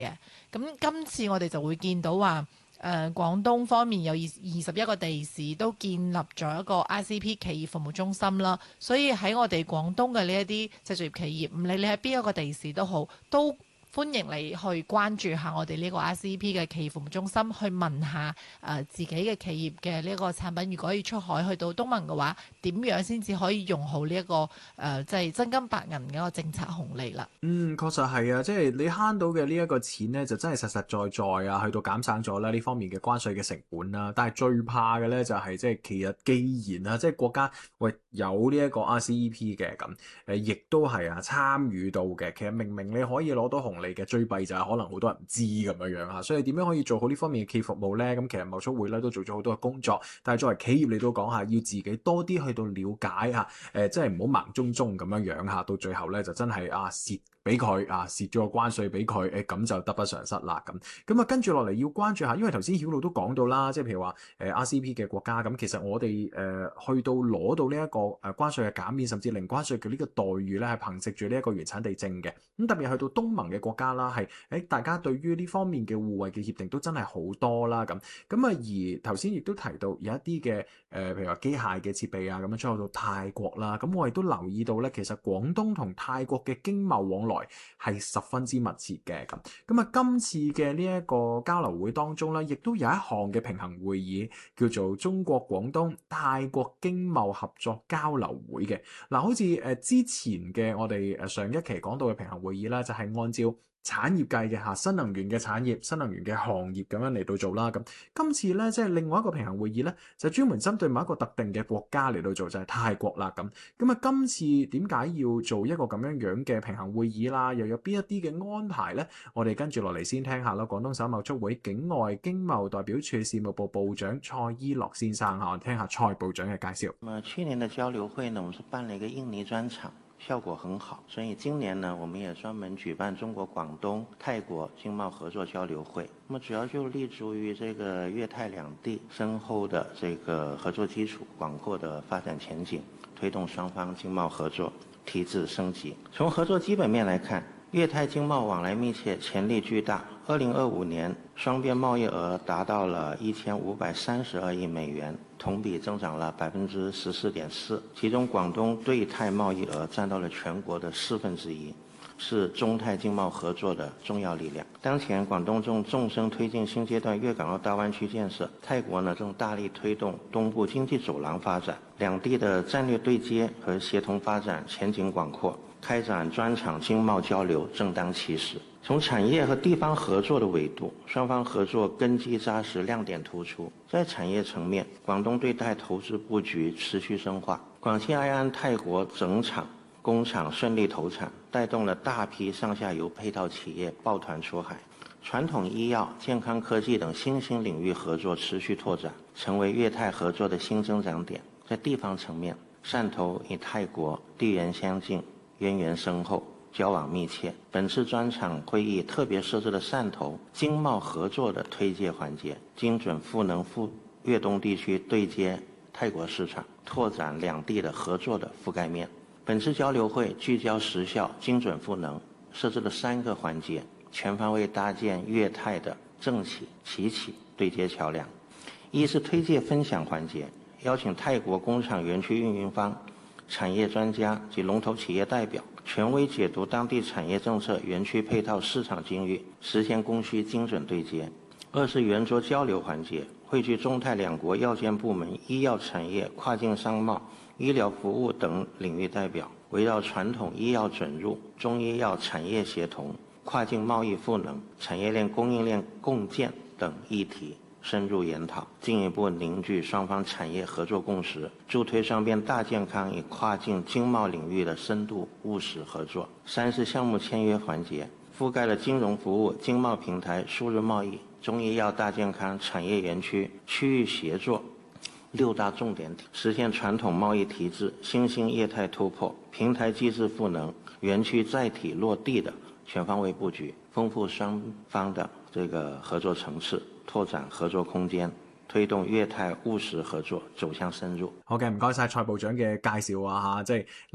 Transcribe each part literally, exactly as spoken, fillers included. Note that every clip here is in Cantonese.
嘅。咁今次我哋就會見到話，誒、呃、廣東方面有二二十一個地市都建立咗一個 I C P 企業服務中心啦，所以喺我哋廣東嘅呢一啲製造業企業，唔理你喺邊一個地市都好，都歡迎你去關注下我哋呢個 I C P 嘅企業服務中心，去問下誒、呃、自己嘅企業嘅呢個產品，如果要出海去到東盟嘅話，點樣先至可以用好呢、這、一個誒即係真金白銀嘅一個政策紅利啦。 嗯，確實係啊，即係你慳到嘅呢一個錢咧，就真係實實在在啊，去到減省咗啦呢方面嘅關稅嘅成本啦。但係最怕嘅咧就係即係其實既然啊，即係國家喂有呢一個 R C E P 嘅咁，誒亦都係啊參與到嘅。其實明明你可以攞到紅利嘅，最弊就係可能好多人唔知咁樣樣嚇。所以點樣可以做好呢方面嘅企業服務咧？咁其實貿促會咧都做咗好多嘅工作，但係作為企業你都講下，要自己多啲去到了解嚇，誒即係唔好盲中中咁樣樣嚇，到最後咧就真係啊蝕。俾佢啊，蝕咗個關稅俾佢，誒咁就得不償失啦咁。咁啊，跟住落嚟要關注下，因為頭先曉露都講到啦，即係譬如話誒 R C E P 嘅國家咁，其實我哋誒、呃、去到攞到呢一個誒關稅嘅減免，甚至零關稅嘅呢個待遇咧，係憑藉住呢一個原產地證嘅。咁特別去到東盟嘅國家啦，係誒大家對於呢方面嘅互惠嘅協定都真係好多啦咁。咁啊，而頭先亦都提到有一啲嘅誒，譬如話機械嘅設備啊，咁樣出口到泰國啦。咁我亦都留意到咧，其實廣東同泰國嘅經貿往來係十分之密切嘅咁，咁啊今次嘅呢一個交流會當中咧，亦都有一項嘅平衡會議，叫做中國廣東泰國經貿合作交流會嘅。嗱，好似誒之前嘅我哋誒上一期講到嘅平衡會議啦，就係按照產業計嘅嚇，新能源嘅產業、新能源嘅行業咁樣嚟到做啦。咁今次咧，即係另外一個平衡會議咧，就專門針對某一個特定嘅國家嚟到做，就係泰國啦。咁咁啊，今次點解要做一個咁樣樣嘅平衡會議啦？又有邊一啲嘅安排咧？我哋跟住落嚟先聽下啦。廣東省貿促會境外經貿代表處事務部部長蔡伊樂先生嚇，我哋聽下蔡部長嘅介紹。 咁啊，去年的交流會呢，我們是辦了一個印尼專場。效果很好，所以今年呢，我們也專門舉辦中國廣東泰國經貿合作交流會。那麼主要就立足於這個粵泰兩地深厚的這個合作基礎、廣闊的發展前景，推動雙方經貿合作提質升級。從合作基本面來看，粵泰經貿往來密切，潛力巨大。二零二五年雙邊貿易額達到了一千五百三十二億美元，同比增長了百分之十四點四。其中廣東對泰貿易額佔到了全國的四分之一，是中泰經貿合作的重要力量。當前廣東正縱深推進新階段粵港澳大灣區建設，泰國呢正大力推動東部經濟走廊發展，兩地的戰略對接和協同發展前景廣闊，開展專場經貿交流正當其時。從產業和地方合作的維度，雙方合作根基扎實，亮點突出。在產業層面，廣東對泰投資佈局持續深化，廣汽埃安泰國整廠工廠順利投產，帶動了大批上下游配套企業抱團出海。傳統醫藥、健康科技等新興領域合作持續拓展，成為粵泰合作的新增長點。在地方層面，汕頭與泰國地緣相近，淵源深厚，交往密切。本次專場會議特別設置了汕頭經貿合作的推介環節，精準賦能赴粵東地區對接泰國市場，拓展兩地的合作的覆蓋面。本次交流會聚焦實效、精準賦能，設置了三個環節，全方位搭建粵泰的政企、企企對接橋樑。一是推介分享環節，邀請泰國工廠園區運營方、產業專家及龍頭企業代表，權威解讀當地產業政策、園區配套、市場機遇，實現供需精準對接。二是圓桌交流環節，匯聚中泰兩國藥監部門、醫藥產業、跨境商貿、醫療服務等領域代表，圍繞傳統醫藥准入、中醫藥產業協同、跨境貿易賦能、產業鏈供應鏈共建等議題深入研討，進一步凝聚雙方產業合作共識，助推雙邊大健康與跨境經貿領域的深度務實合作。三是項目簽約環節，覆蓋了金融服務、經貿平台、數字貿易、中醫藥大健康、產業園區、區域協作六大重點體，實現傳統貿易提質、新興業態突破、平台機制賦能、園區載體落地的全方位佈局，豐富雙方的這個合作層次，拓展合作空間，推動粵泰務實合作走向深入。 好嘅，唔該晒蔡部長嘅介紹啊嚇，即係嗱。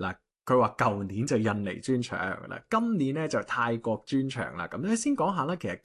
佢話舊年就印尼專場啦，今年咧就泰國專場啦。咁咧先講下啦，其實